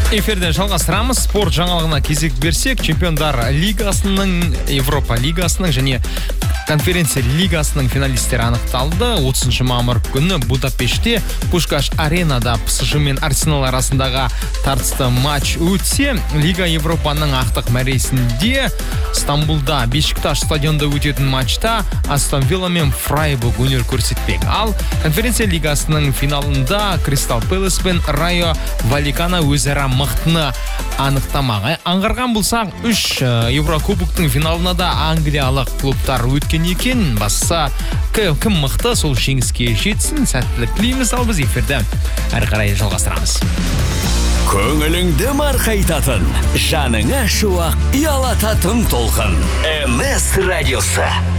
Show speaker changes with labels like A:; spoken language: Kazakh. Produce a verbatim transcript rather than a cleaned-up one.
A: Эфирден жалғастырамыз. Спорт жаңалығына кезек берсек, Чемпиондар лигасының, Европа лигасының және Конференция лигасының финалистері анықталды. отызыншы мамыр күні Будапештте Пушкаш аренада Пэ Эс Жэ мен Арсенал арасындағы тартысты матч өтсе, Лига Европаның ақтық мәресінде Стамбулда Бешикташ стадионда өтетін матчта Астон Вилла мен Фрайбург өнер көрсетпек. Ал Конференция лигасының финалында Кристал Пэлас пен Райо Валлекано өзара мықтыны анықтамақ. Аңғарған болсақ, үш Еврокубоктың финалына да англиялық клубтар өткен екен. Басса кім мықты, сол жеңіске жетсін. Сәттілік тілейміз. Ал біз эфирді әрі қарай жалғастырамыз.
B: Көңіліңді марқайтатын, жаныңа шуақ ұялататын толқын. эм эс радиосы.